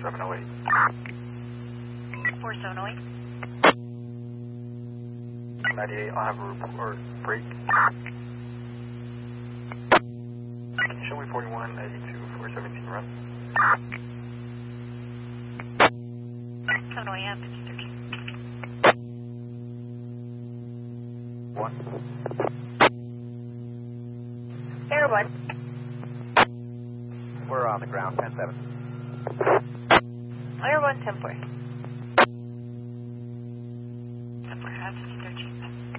4708. 4708. 98, I'll have a report break. Show me 41, 82, 417 run. Coming away up, 13. 1. Air 1. We're on the ground, 10-7. Air 1, 10-4.